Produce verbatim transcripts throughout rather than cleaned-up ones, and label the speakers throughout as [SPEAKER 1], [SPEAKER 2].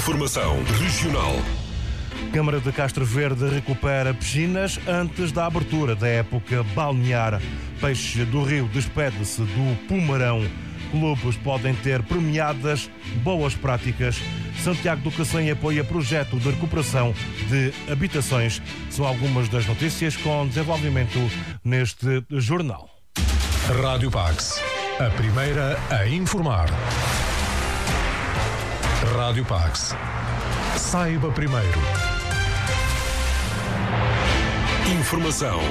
[SPEAKER 1] Informação regional.
[SPEAKER 2] Câmara de Castro Verde recupera piscinas antes da abertura da época balnear. Peixe do Rio despede-se do Pumarão. Clubes podem ter premiadas boas práticas. Santiago do Cacém apoia projeto de recuperação de habitações. São algumas das notícias com desenvolvimento neste jornal.
[SPEAKER 1] Rádio Pax, a primeira a informar. Rádio Pax. Saiba primeiro. Informação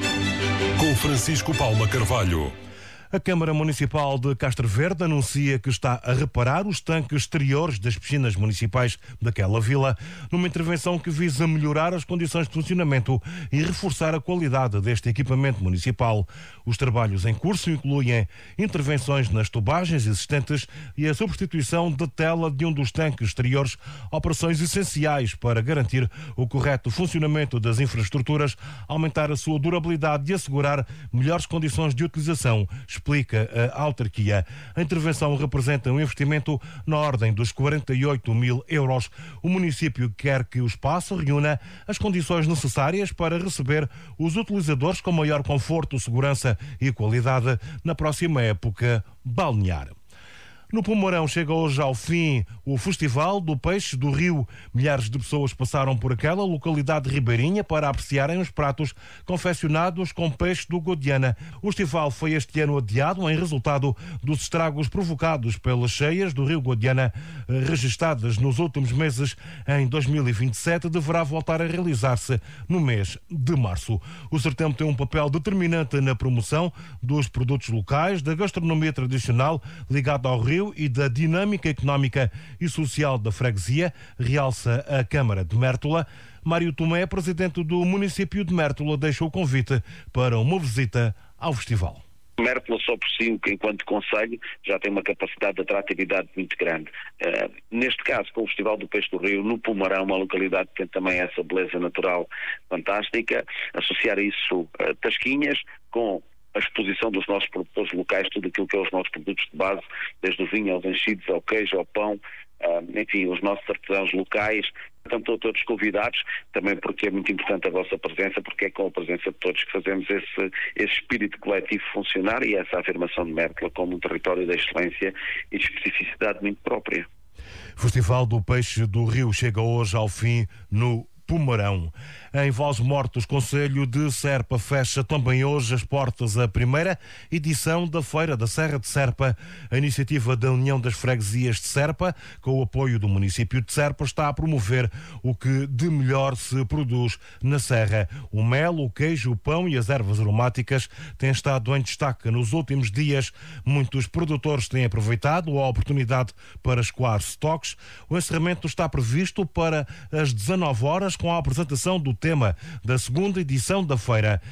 [SPEAKER 1] com Francisco Palma Carvalho.
[SPEAKER 2] A Câmara Municipal de Castro Verde anuncia que está a reparar os tanques exteriores das piscinas municipais daquela vila, numa intervenção que visa melhorar as condições de funcionamento e reforçar a qualidade deste equipamento municipal. Os trabalhos em curso incluem intervenções nas tubagens existentes e a substituição de tela de um dos tanques exteriores, operações essenciais para garantir o correto funcionamento das infraestruturas, aumentar a sua durabilidade e assegurar melhores condições de utilização, explica a autarquia. A intervenção representa um investimento na ordem dos quarenta e oito mil euros. O município quer que o espaço reúna as condições necessárias para receber os utilizadores com maior conforto, segurança e qualidade na próxima época balnear. No Pumarão chega hoje ao fim o Festival do Peixe do Rio. Milhares de pessoas passaram por aquela localidade ribeirinha para apreciarem os pratos confeccionados com peixe do Guadiana. O festival foi este ano adiado em resultado dos estragos provocados pelas cheias do Rio Guadiana, registadas nos últimos meses. Em dois mil e vinte e sete deverá voltar a realizar-se no mês de março. O certame tem um papel determinante na promoção dos produtos locais, da gastronomia tradicional ligada ao rio e da dinâmica económica e social da freguesia, realça a Câmara de Mértola. Mário Tomé, presidente do município de Mértola, deixa o convite para uma visita ao festival.
[SPEAKER 3] Mértola só por si, enquanto concelho, já tem uma capacidade de atratividade muito grande. Uh, neste caso, com o Festival do Peixe do Rio, no Pumarão, uma localidade que tem também essa beleza natural fantástica, associar isso uh, tasquinhas com a exposição dos nossos produtores locais, tudo aquilo que é os nossos produtos de base, desde o vinho aos enchidos, ao queijo, ao pão, uh, enfim, os nossos artesãos locais. Estão todos convidados, também porque é muito importante a vossa presença, porque é com a presença de todos que fazemos esse, esse espírito coletivo funcionar e essa afirmação de Mértola como um território de excelência e de especificidade muito própria.
[SPEAKER 2] Festival do Peixe do Rio chega hoje ao fim no Pumarão. Em Vós-Mortos, Concelho de Serpa, fecha também hoje as portas a primeira edição da Feira da Serra de Serpa. A iniciativa da União das Freguesias de Serpa, com o apoio do município de Serpa, está a promover o que de melhor se produz na Serra. O mel, o queijo, o pão e as ervas aromáticas têm estado em destaque nos últimos dias. Muitos produtores têm aproveitado a oportunidade para escoar estoques. O encerramento está previsto para as dezanove horas, com a apresentação do tema da segunda edição da feira.